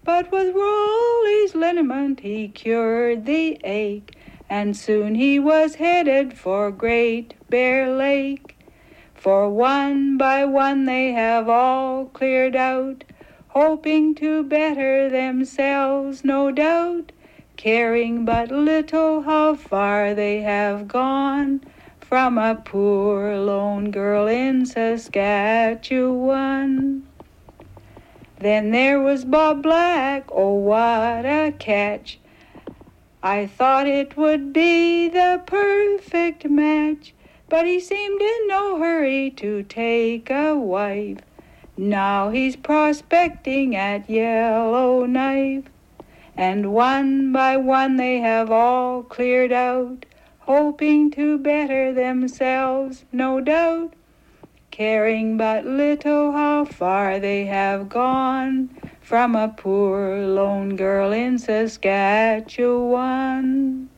But with Rolly's liniment he cured the ache, and soon he was headed for Great Bear Lake. For one by one they have all cleared out, hoping to better themselves, no doubt, caring but little how far they have gone from a poor lone girl in Saskatchewan. Then there was Bob Black, oh what a catch! I thought it would be the perfect match, but he seemed in no hurry to take a wife. Now he's prospecting at Yellowknife, and one by one they have all cleared out, hoping to better themselves, no doubt, caring but little how far they have gone from a poor lone girl in Saskatchewan.